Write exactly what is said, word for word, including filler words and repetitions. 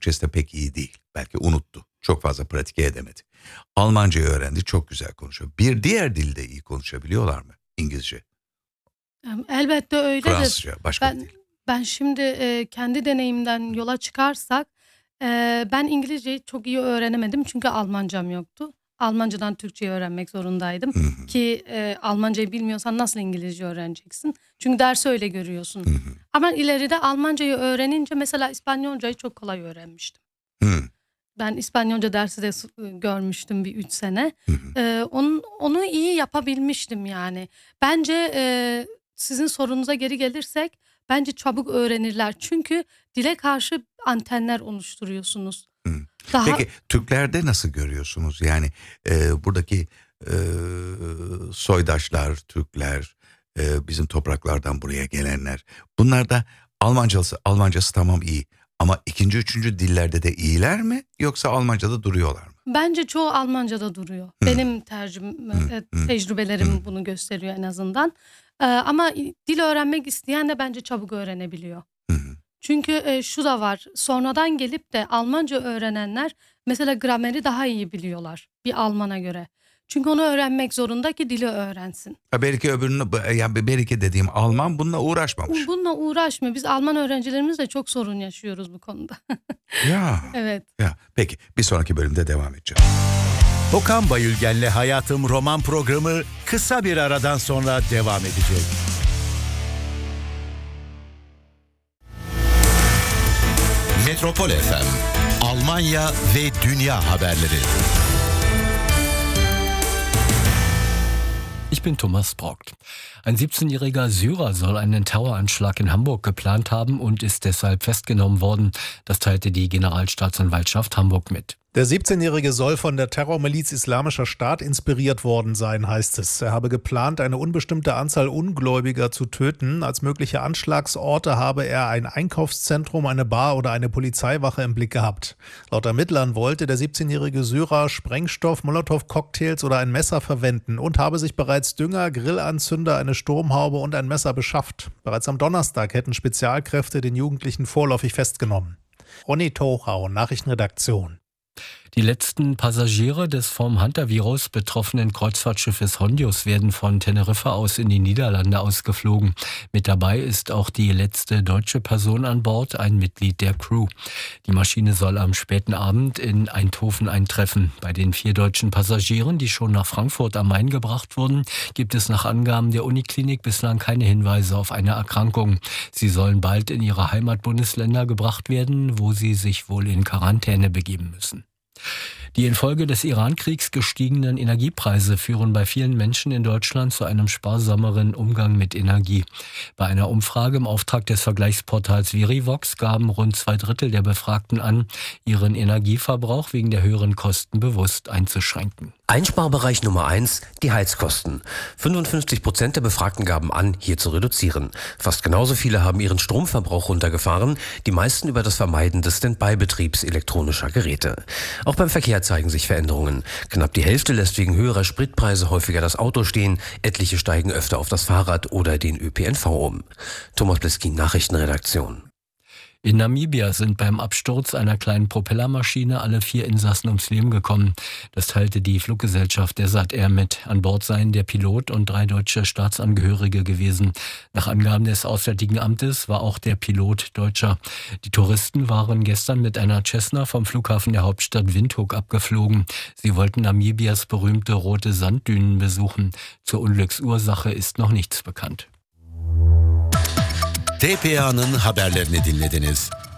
Türkçesi de pek iyi değil. Belki unuttu. Çok fazla pratik edemedi. Almancayı öğrendi, çok güzel konuşuyor. Bir diğer dilde iyi konuşabiliyorlar mı? İngilizce, Elbette öyledir. Fransızca, başka bir Ben dil. ben şimdi e, kendi deneyimden yola çıkarsak e, ben İngilizceyi çok iyi öğrenemedim çünkü Almancam yoktu. Almancadan Türkçeyi öğrenmek zorundaydım Hı hı, ki e, Almancayı bilmiyorsan nasıl İngilizce öğreneceksin? Çünkü dersi öyle görüyorsun. hı hı, Ama ileride Almancayı öğrenince mesela İspanyolcayı çok kolay öğrenmiştim. hı Ben İspanyolca dersi de s- görmüştüm bir üç sene. hı, hı. Ee, onun, onu iyi yapabilmiştim yani. Bence e, sizin sorunuza geri gelirsek bence çabuk öğrenirler. Çünkü dile karşı antenler oluşturuyorsunuz. Hı. Daha Peki Türklerde nasıl görüyorsunuz? Yani e, buradaki e, soydaşlar, Türkler, e, bizim topraklardan buraya gelenler. Bunlarda Almancası, Almancası tamam iyi. Ama ikinci, üçüncü dillerde de iyiler mi? Yoksa Almancada duruyorlar mı? bence çoğu Almanca'da duruyor. Hı Benim tercüm, hı, e, hı hı, tecrübelerim bunu gösteriyor en azından. Ee, ama dil öğrenmek isteyen de bence çabuk öğrenebiliyor. hı hı. Çünkü e, şu da var. Sonradan gelip de Almanca öğrenenler mesela grameri daha iyi biliyorlar bir Alman'a göre. Çünkü onu öğrenmek zorunda ki dili öğrensin. Ha, belki öbürünü, yani belki dediğim Alman bununla uğraşmamış. Bununla uğraşmıyor. Biz Alman öğrencilerimizle çok sorun yaşıyoruz bu konuda. Ya, Evet. ya. Peki bir sonraki bölümde devam edeceğiz. Okan Bayülgen'le Hayatım roman programı kısa bir aradan sonra devam edecek. Metropol F M, Almanya ve Dünya haberleri. Ich bin Thomas Brockt. Ein siebzehnjähriger Syrer soll einen Terroranschlag in Hamburg geplant haben und ist deshalb festgenommen worden. Das teilte die Generalstaatsanwaltschaft Hamburg mit. Der siebzehnjährige soll von der Terrormiliz Islamischer Staat inspiriert worden sein, heißt es. Er habe geplant, eine unbestimmte Anzahl Ungläubiger zu töten. Als mögliche Anschlagsorte habe er ein Einkaufszentrum, eine Bar oder eine Polizeiwache im Blick gehabt. Laut Ermittlern wollte der siebzehnjährige Syrer Sprengstoff, Molotow-Cocktails oder ein Messer verwenden und habe sich bereits Dünger, Grillanzünder, eine Sturmhaube und ein Messer beschafft. Bereits am Donnerstag hätten Spezialkräfte den Jugendlichen vorläufig festgenommen. Ronny Tochau, Nachrichtenredaktion. Die letzten Passagiere des vom Hunter-Virus betroffenen Kreuzfahrtschiffes Hondius werden von Teneriffa aus in die Niederlande ausgeflogen. Mit dabei ist auch die letzte deutsche Person an Bord, ein Mitglied der Crew. Die Maschine soll am späten Abend in Eindhoven eintreffen. Bei den vier deutschen Passagieren, die schon nach Frankfurt am Main gebracht wurden, gibt es nach Angaben der Uniklinik bislang keine Hinweise auf eine Erkrankung. Sie sollen bald in ihre Heimatbundesländer gebracht werden, wo sie sich wohl in Quarantäne begeben müssen. Die infolge des Iran-Kriegs gestiegenen Energiepreise führen bei vielen Menschen in Deutschland zu einem sparsameren Umgang mit Energie. Bei einer Umfrage im Auftrag des Vergleichsportals Verivox gaben rund zwei Drittel der Befragten an, ihren Energieverbrauch wegen der höheren Kosten bewusst einzuschränken. Einsparbereich Nummer eins, die Heizkosten. fünfundfünfzig Prozent der Befragten gaben an, hier zu reduzieren. Fast genauso viele haben ihren Stromverbrauch runtergefahren, die meisten über das Vermeiden des Standby-Betriebs elektronischer Geräte. Auch beim Verkehr zeigen sich Veränderungen. Knapp die Hälfte lässt wegen höherer Spritpreise häufiger das Auto stehen, etliche steigen öfter auf das Fahrrad oder den Ö P N V um. Thomas Bliskin, Nachrichtenredaktion. In Namibia sind beim Absturz einer kleinen Propellermaschine alle vier Insassen ums Leben gekommen. Das teilte die Fluggesellschaft Desert Air mit. An Bord seien der Pilot und drei deutsche Staatsangehörige gewesen. Nach Angaben des Auswärtigen Amtes war auch der Pilot Deutscher. Die Touristen waren gestern mit einer Cessna vom Flughafen der Hauptstadt Windhoek abgeflogen. Sie wollten Namibias berühmte rote Sanddünen besuchen. Zur Unglücksursache ist noch nichts bekannt. T P A'nın haberlerini dinlediniz.